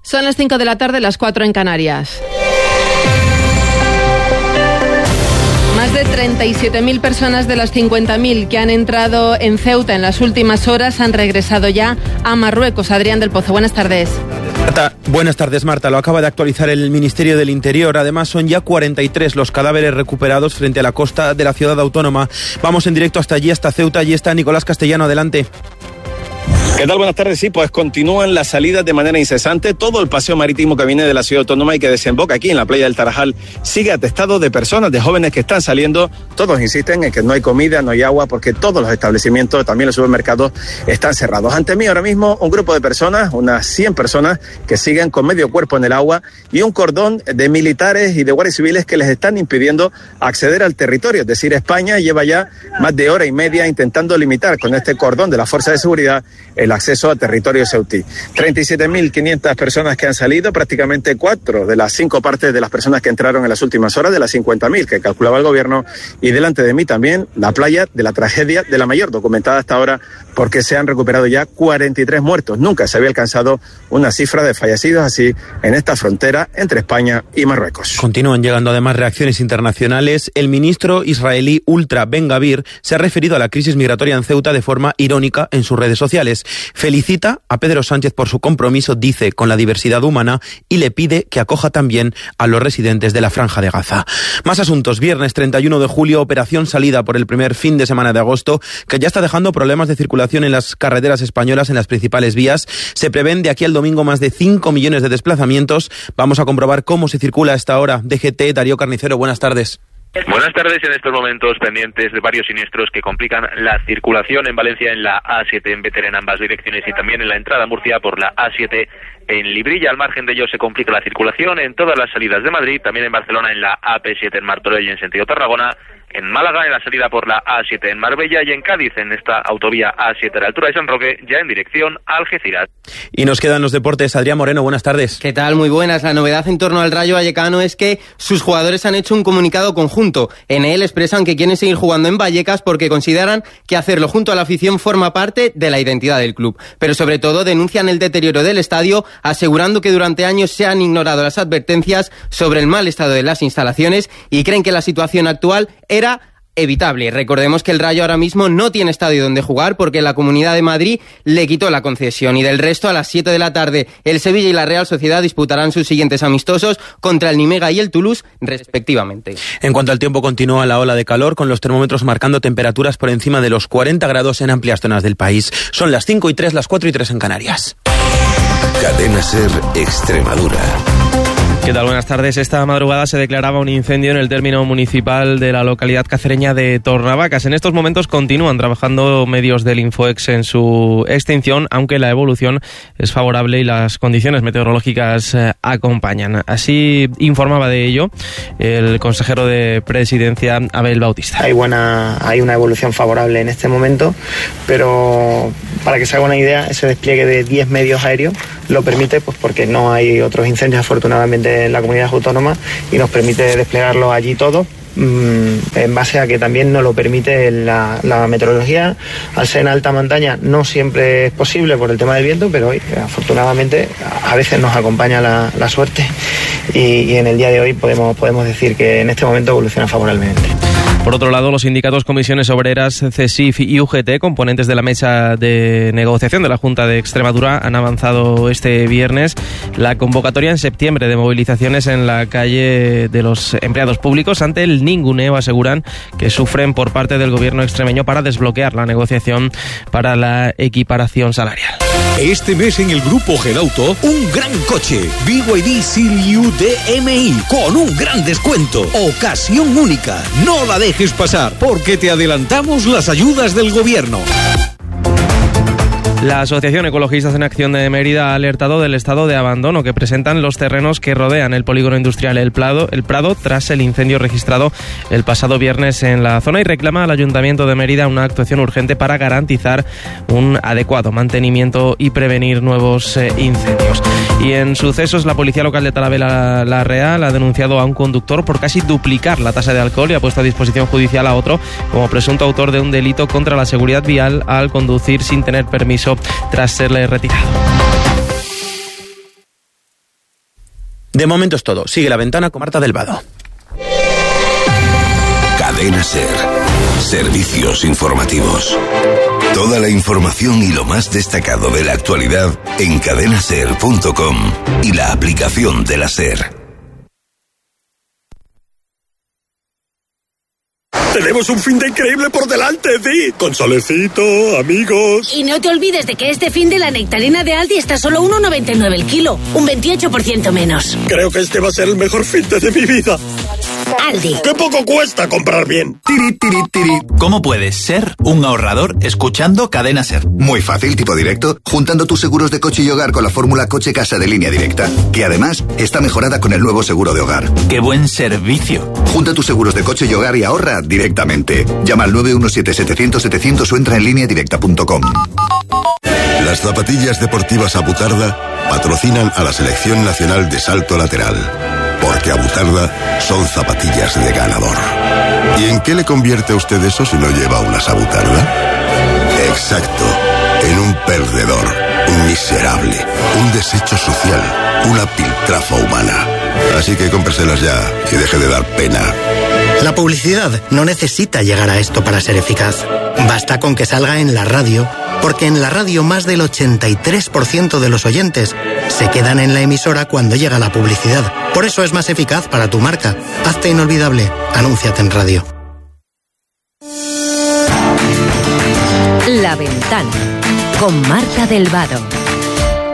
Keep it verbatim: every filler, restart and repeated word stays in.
Son las cinco de la tarde, las cuatro en Canarias. Más de treinta y siete mil personas de las cincuenta mil que han entrado en Ceuta en las últimas horas han regresado ya a Marruecos. Adrián del Pozo, buenas tardes. Marta, buenas tardes, Marta. Lo acaba de actualizar el Ministerio del Interior. Además, son ya cuarenta y tres los cadáveres recuperados frente a la costa de la ciudad autónoma. Vamos en directo hasta allí, hasta Ceuta. Allí está Nicolás Castellano. Adelante. ¿Qué tal? Buenas tardes. Sí, pues continúan las salidas de manera incesante. Todo el paseo marítimo que viene de la ciudad autónoma y que desemboca aquí en la playa del Tarajal sigue atestado de personas, de jóvenes que están saliendo. Todos insisten en que no hay comida, no hay agua, porque todos los establecimientos, también los supermercados, están cerrados. Ante mí ahora mismo un grupo de personas, unas cien personas, que siguen con medio cuerpo en el agua y un cordón de militares y de guardias civiles que les están impidiendo acceder al territorio. Es decir, España lleva ya más de hora y media intentando limitar con este cordón de la fuerza de seguridad el acceso a territorio ceutí. treinta y siete mil quinientas personas que han salido, prácticamente cuatro de las cinco partes de las personas que entraron en las últimas horas, de las cincuenta mil que calculaba el gobierno, y delante de mí también la playa de la tragedia, de la mayor documentada hasta ahora, porque se han recuperado ya cuarenta y tres muertos. Nunca se había alcanzado una cifra de fallecidos así en esta frontera entre España y Marruecos. Continúan llegando además reacciones internacionales. El ministro israelí Ultra Ben Gavir se ha referido a la crisis migratoria en Ceuta de forma irónica en sus redes sociales. Felicita a Pedro Sánchez por su compromiso, dice, con la diversidad humana y le pide que acoja también a los residentes de la Franja de Gaza. Más asuntos. Viernes treinta y uno de julio, operación salida por el primer fin de semana de agosto, que ya está dejando problemas de circulación en las carreteras españolas, en las principales vías. Se prevén de aquí al domingo más de cinco millones de desplazamientos. Vamos a comprobar cómo se circula a esta hora. D G T, Darío Carnicero, buenas tardes. Buenas tardes. En estos momentos pendientes de varios siniestros que complican la circulación en Valencia en la A siete en Bétera en ambas direcciones y también en la entrada a Murcia por la A siete en Librilla. Al margen de ello se complica la circulación en todas las salidas de Madrid, también en Barcelona en la A P siete en Martorell en sentido Tarragona, en Málaga en la salida por la A siete en Marbella y en Cádiz en esta autovía A siete a la altura de San Roque ya en dirección a Algeciras. Y nos quedan los deportes. Adrián Moreno, buenas tardes. ¿Qué tal? Muy buenas. La novedad en torno al Rayo Vallecano es que sus jugadores han hecho un comunicado conjunto. En él expresan que quieren seguir jugando en Vallecas porque consideran que hacerlo junto a la afición forma parte de la identidad del club. Pero sobre todo denuncian el deterioro del estadio, asegurando que durante años se han ignorado las advertencias sobre el mal estado de las instalaciones y creen que la situación actual era evitable. Recordemos que el Rayo ahora mismo no tiene estadio donde jugar porque la Comunidad de Madrid le quitó la concesión, y del resto a las siete de la tarde el Sevilla y la Real Sociedad disputarán sus siguientes amistosos contra el Nimega y el Toulouse respectivamente. En cuanto al tiempo, continúa la ola de calor con los termómetros marcando temperaturas por encima de los cuarenta grados en amplias zonas del país. Son las cinco y tres, las cuatro y tres en Canarias. Cadena SER Extremadura. ¿Qué tal? Buenas tardes. Esta madrugada se declaraba un incendio en el término municipal de la localidad cacereña de Tornavacas. En estos momentos continúan trabajando medios del Infoex en su extinción, aunque la evolución es favorable y las condiciones meteorológicas eh, acompañan. Así informaba de ello el consejero de Presidencia, Abel Bautista. Hay, buena, hay una evolución favorable en este momento, pero para que se haga una idea, ese despliegue de diez medios aéreos lo permite pues porque no hay otros incendios afortunadamente en la comunidad autónoma y nos permite desplegarlo allí todo, mmm, en base a que también nos lo permite la, la meteorología. Al ser en alta montaña no siempre es posible por el tema del viento, pero hoy afortunadamente a veces nos acompaña la, la suerte y, y en el día de hoy podemos, podemos decir que en este momento evoluciona favorablemente. Por otro lado, los sindicatos Comisiones Obreras, CESIF y U G T, componentes de la mesa de negociación de la Junta de Extremadura, han avanzado este viernes la convocatoria en septiembre de movilizaciones en la calle de los empleados públicos ante el ninguneo, aseguran, que sufren por parte del gobierno extremeño para desbloquear la negociación para la equiparación salarial. Este mes en el grupo Gedauto, un gran coche, B Y D Seal U D M I, con un gran descuento. Ocasión única, no la dejes pasar, porque te adelantamos las ayudas del gobierno. La Asociación Ecologistas en Acción de Mérida ha alertado del estado de abandono que presentan los terrenos que rodean el polígono industrial El Prado, el Prado tras el incendio registrado el pasado viernes en la zona, y reclama al Ayuntamiento de Mérida una actuación urgente para garantizar un adecuado mantenimiento y prevenir nuevos eh, incendios. Y en sucesos, la Policía Local de Talavera la Real ha denunciado a un conductor por casi duplicar la tasa de alcohol y ha puesto a disposición judicial a otro como presunto autor de un delito contra la seguridad vial al conducir sin tener permiso tras serle retirado. De momento es todo. Sigue La Ventana con Marta del Vado. Cadena SER. Servicios informativos. Toda la información y lo más destacado de la actualidad en cadena ser punto com y la aplicación de la SER. Tenemos un fin de increíble por delante, Di. Con solecito, amigos. Y no te olvides de que este fin de la nectarina de Aldi está solo uno noventa y nueve el kilo, un veintiocho por ciento menos. Creo que este va a ser el mejor fin de mi vida. Aldi. ¡Qué poco cuesta comprar bien! Tiri, tiri, tiri. ¿Cómo puedes ser un ahorrador escuchando Cadena SER? Muy fácil, tipo directo, juntando tus seguros de coche y hogar con la fórmula Coche Casa de Línea Directa, que además está mejorada con el nuevo seguro de hogar. ¡Qué buen servicio! Junta tus seguros de coche y hogar y ahorra directamente. Llama al nueve uno siete, setecientos, setecientos o entra en línea directa punto com. Las zapatillas deportivas Abutarda patrocinan a la Selección Nacional de Salto Lateral. Porque Abutarda son zapatillas de ganador. ¿Y en qué le convierte a usted eso si no lleva unas Abutarda? Exacto, en un perdedor, un miserable, un desecho social, una piltrafa humana. Así que cómpreselas ya y deje de dar pena. La publicidad no necesita llegar a esto para ser eficaz. Basta con que salga en la radio, porque en la radio más del ochenta y tres por ciento de los oyentes se quedan en la emisora cuando llega la publicidad. Por eso es más eficaz para tu marca. Hazte inolvidable. Anúnciate en radio. La Ventana con Marta del Vado.